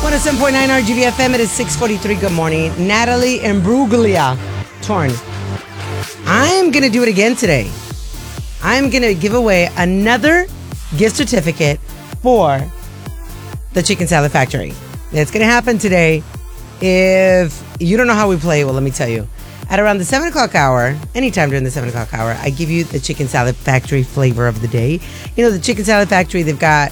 107.9 RGVFM. It is 6:43. Good morning. Natalie Imbruglia. Torn. I'm going to do it again today. I'm going to give away another gift certificate for the Chicken Salad Factory. It's going to happen today. If you don't know how we play, well, let me tell you. At around the 7 o'clock hour, anytime during the 7 o'clock hour, I give you the Chicken Salad Factory flavor of the day. You know, the Chicken Salad Factory, they've got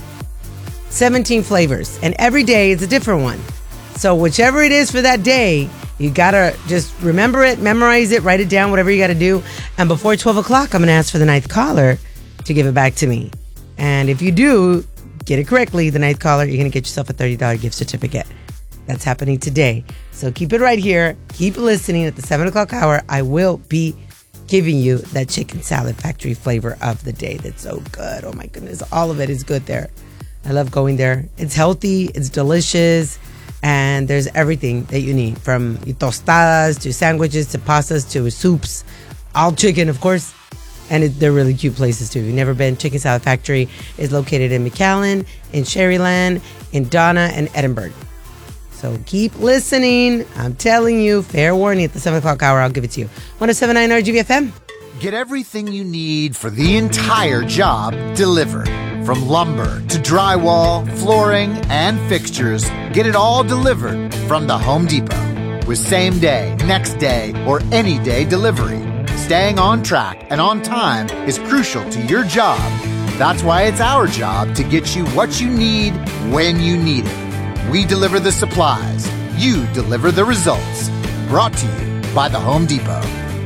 17 flavors, and every day is a different one. So whichever it is for that day, you gotta just remember it, memorize it, write it down, whatever you gotta do. And before 12 o'clock, I'm gonna ask for the 9th caller to give it back to me. And if you do get it correctly, the 9th caller, you're gonna get yourself a $30 gift certificate. That's happening today. So keep it right here. Keep listening. At the 7 o'clock hour, I will be giving you that Chicken Salad Factory flavor of the day. That's so good. Oh my goodness. All of it is good there. I love going there. It's healthy. It's delicious. And there's everything that you need, from tostadas to sandwiches to pastas to soups. All chicken, of course. And they're really cute places too. If you've never been, Chicken Salad Factory is located in McAllen, in Sherryland, in Donna, and Edinburgh. So keep listening. I'm telling you, fair warning, at the 7 o'clock hour, I'll give it to you. 107.9 RGVFM. Get everything you need for the entire job delivered. From lumber to drywall, flooring, and fixtures, get it all delivered from the Home Depot. With same day, next day, or any day delivery. Staying on track and on time is crucial to your job. That's why it's our job to get you what you need when you need it. We deliver the supplies. You deliver the results. Brought to you by the Home Depot.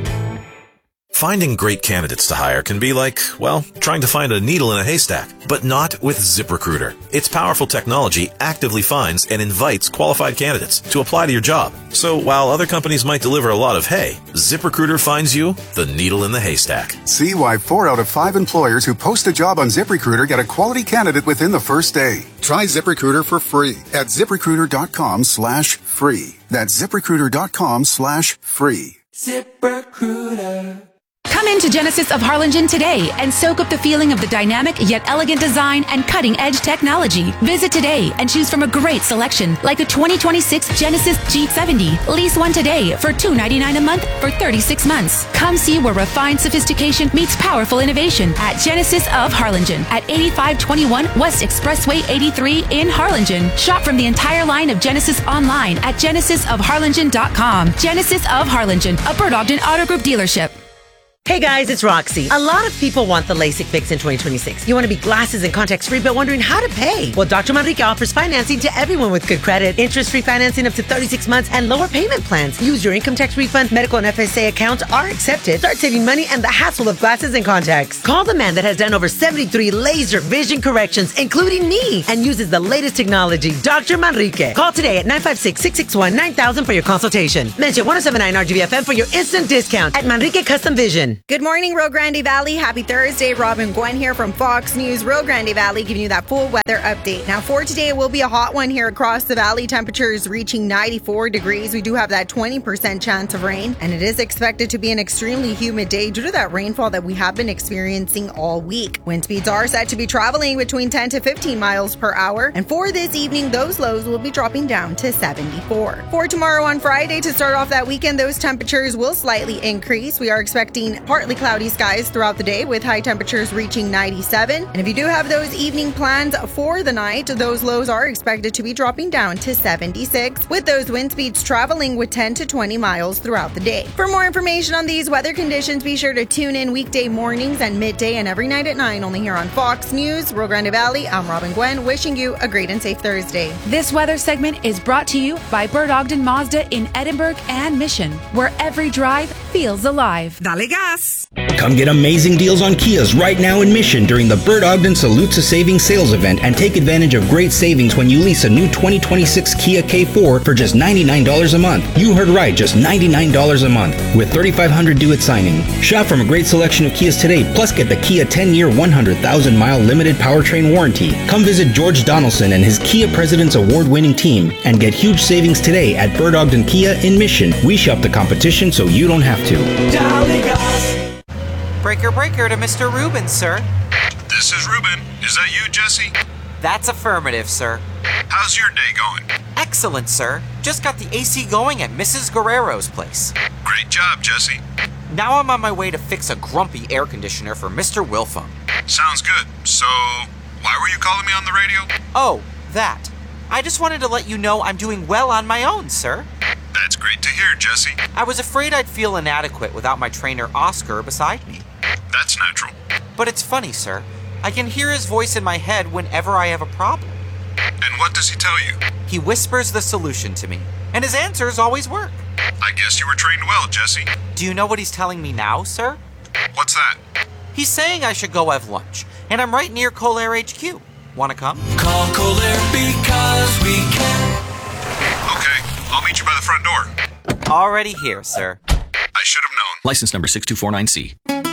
Finding great candidates to hire can be like, well, trying to find a needle in a haystack, but not with ZipRecruiter. Its powerful technology actively finds and invites qualified candidates to apply to your job. So while other companies might deliver a lot of hay, ZipRecruiter finds you the needle in the haystack. See why 4 out of 5 employers who post a job on ZipRecruiter get a quality candidate within the first day. Try ZipRecruiter for free at ZipRecruiter.com/free. That's ZipRecruiter.com/free. ZipRecruiter. Come into Genesis of Harlingen today and soak up the feeling of the dynamic yet elegant design and cutting-edge technology. Visit today and choose from a great selection like the 2026 Genesis G70. Lease one today for $299 a month for 36 months. Come see where refined sophistication meets powerful innovation at Genesis of Harlingen at 8521 West Expressway 83 in Harlingen. Shop from the entire line of Genesis online at genesisofharlingen.com. Genesis of Harlingen, a Bird Ogden Auto Group dealership. Hey guys, it's Roxy. A lot of people want the LASIK fix in 2026. You want to be glasses and contacts free, but wondering how to pay. Well, Dr. Manrique offers financing to everyone with good credit, interest-free financing up to 36 months, and lower payment plans. Use your income tax refund, medical and FSA accounts are accepted. Start saving money and the hassle of glasses and contacts. Call the man that has done over 73 laser vision corrections, including me, and uses the latest technology, Dr. Manrique. Call today at 956-661-9000 for your consultation. Mention 107.9 RGVFM for your instant discount at Manrique Custom Vision. Good morning, Rio Grande Valley. Happy Thursday. Robin Gwen here from Fox News. Rio Grande Valley giving you that full weather update. Now, for today, it will be a hot one here across the valley. Temperatures reaching 94 degrees. We do have that 20% chance of rain, and it is expected to be an extremely humid day due to that rainfall that we have been experiencing all week. Wind speeds are set to be traveling between 10 to 15 miles per hour, and for this evening, those lows will be dropping down to 74. For tomorrow on Friday, to start off that weekend, those temperatures will slightly increase. We are expecting partly cloudy skies throughout the day with high temperatures reaching 97. And if you do have those evening plans for the night, those lows are expected to be dropping down to 76, with those wind speeds traveling with 10 to 20 miles throughout the day. For more information on these weather conditions, be sure to tune in weekday mornings and midday and every night at 9, only here on Fox News, Rio Grande Valley. I'm Robin Gwen, wishing you a great and safe Thursday. This weather segment is brought to you by Bird Ogden Mazda in Edinburgh and Mission, where every drive feels alive. Dale gas! Come get amazing deals on Kias right now in Mission during the Bird Ogden Salute to Savings sales event and take advantage of great savings when you lease a new 2026 Kia K4 for just $99 a month. You heard right, just $99 a month with $3,500 due at signing. Shop from a great selection of Kias today, plus get the Kia 10-year, 100,000-mile limited powertrain warranty. Come visit George Donaldson and his Kia President's Award-winning team and get huge savings today at Bird Ogden Kia in Mission. We shop the competition so you don't have to. Breaker to Mr. Rubin, sir. This is Ruben. Is that you, Jesse? That's affirmative, sir. How's your day going? Excellent, sir. Just got the AC going at Mrs. Guerrero's place. Great job, Jesse. Now I'm on my way to fix a grumpy air conditioner for Mr. Wilfo. Sounds good. So, why were you calling me on the radio? Oh, that. I just wanted to let you know I'm doing well on my own, sir. That's great to hear, Jesse. I was afraid I'd feel inadequate without my trainer Oscar beside me. That's natural. But it's funny, sir. I can hear his voice in my head whenever I have a problem. And what does he tell you? He whispers the solution to me, and his answers always work. I guess you were trained well, Jesse. Do you know what he's telling me now, sir? What's that? He's saying I should go have lunch, and I'm right near Colair HQ. Wanna come? Call Colair because we can. Okay, I'll meet you by the front door. Already here, sir. I should have known. License number 6249C.